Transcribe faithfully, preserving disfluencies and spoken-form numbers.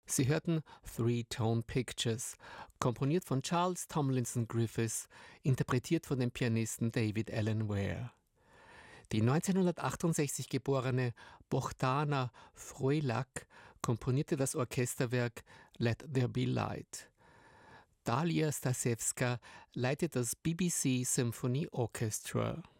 Sie hörten Three-Tone Pictures, komponiert von Charles Tomlinson Griffiths, interpretiert von dem Pianisten David Alan Ware. Die neunzehnhundertachtundsechzig geborene Bohdana Frolak komponierte das Orchesterwerk Let There Be Light. Dalia Stasewska leitet das B B C Symphony Orchestra.